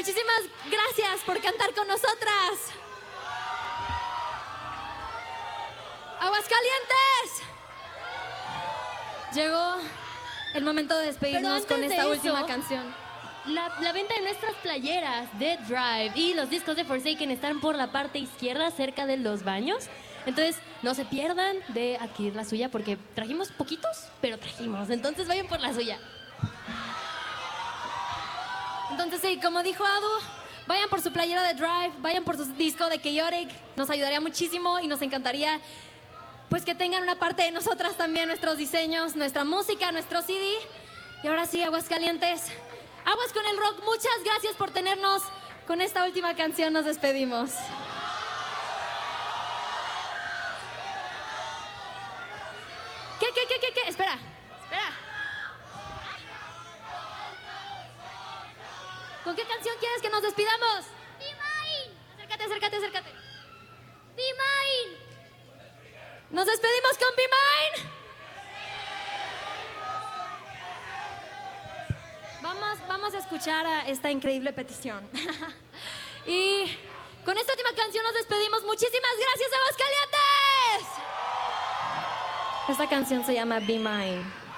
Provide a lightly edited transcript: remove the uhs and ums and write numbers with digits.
Muchísimas gracias por cantar con nosotras. ¡Aguascalientes! Llegó el momento de despedirnos con esta última canción. La venta de nuestras playeras de Drive y los discos de Forsaken están por la parte izquierda, cerca de los baños. Entonces, no se pierdan de adquirir la suya porque trajimos poquitos, pero trajimos. Entonces, vayan por la suya. Entonces, sí, como dijo Adu, vayan por su playera de Drive, vayan por su disco de Chaotic. Nos ayudaría muchísimo y nos encantaría pues que tengan una parte de nosotras también, nuestros diseños, nuestra música, nuestro CD. Y ahora sí, Aguascalientes, aguas con el rock. Muchas gracias por tenernos. Con esta última canción nos despedimos. ¿Qué? Espera. ¿Con qué canción quieres que nos despidamos? Be Mine. Acércate. Be Mine. Nos despedimos con Be Mine. Vamos a escuchar a esta increíble petición. Y con esta última canción nos despedimos. Muchísimas gracias, Aguascalientes. Esta canción se llama Be Mine.